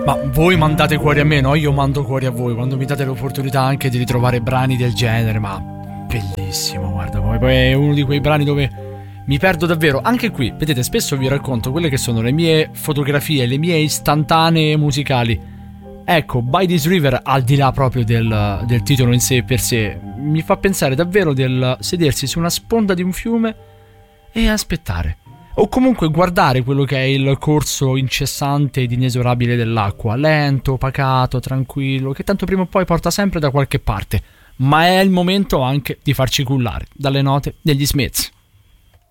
Ma voi mandate cuori a me, no? Io mando cuori a voi quando mi date l'opportunità anche di ritrovare brani del genere, ma bellissimo, guarda, poi è uno di quei brani dove mi perdo davvero. Anche qui, vedete, spesso vi racconto quelle che sono le mie fotografie, le mie istantanee musicali. Ecco, By This River, al di là proprio del titolo in sé per sé, mi fa pensare davvero del sedersi su una sponda di un fiume e aspettare. O comunque guardare quello che è il corso incessante ed inesorabile dell'acqua, lento, pacato, tranquillo, che tanto prima o poi porta sempre da qualche parte. Ma è il momento anche di farci cullare dalle note degli Smiths.